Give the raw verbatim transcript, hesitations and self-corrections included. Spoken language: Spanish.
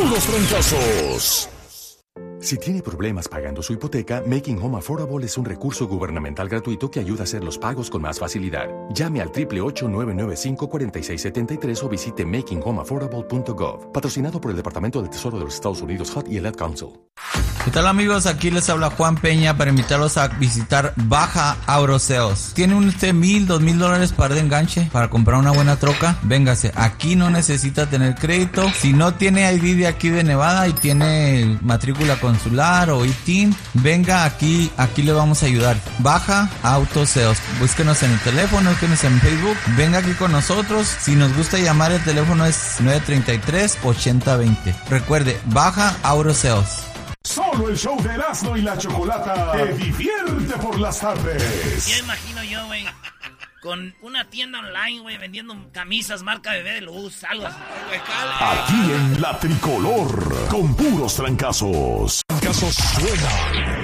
puros fracasos. Si tiene problemas pagando su hipoteca, Making Home Affordable es un recurso gubernamental gratuito que ayuda a hacer los pagos con más facilidad. Llame al ocho ocho ocho, nueve nueve cinco, cuatro seis siete tres o visite making home affordable punto gov. Patrocinado por el Departamento del Tesoro de los Estados Unidos, H U D y el Ad Council. ¿Qué tal, amigos? Aquí les habla Juan Peña para invitarlos a visitar Baja Auroseos. ¿Tiene usted mil, dos mil dólares para de enganche para comprar una buena troca? Véngase, aquí no necesita tener crédito. Si no tiene I D de aquí de Nevada y tiene matrícula consular o I T I N, venga aquí, aquí le vamos a ayudar. Baja Auroseos. Búsquenos en el teléfono, búsquenos en Facebook. Venga aquí con nosotros. Si nos gusta llamar, el teléfono es nueve tres tres, ocho cero dos cero. Recuerde, Baja Auroseos. Solo el show de Erasmo y la Chocolata te divierte por las tardes. Ya imagino yo, güey, con una tienda online, güey, vendiendo camisas marca Bebé de Luz, algo así. Aquí en La Tricolor, con puros trancazos. Trancazos suena